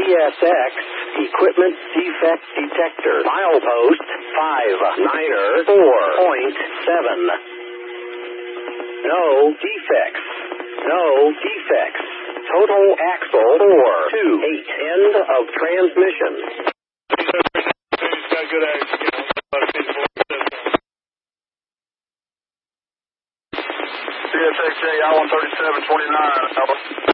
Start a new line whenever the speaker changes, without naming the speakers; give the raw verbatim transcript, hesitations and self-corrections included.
S X, equipment defect detector, milepost five niner four point seven. No defects. No defects. Total axle four two eight. End of transmission.
He's got good action. C S X J I one thirty-seven twenty-nine.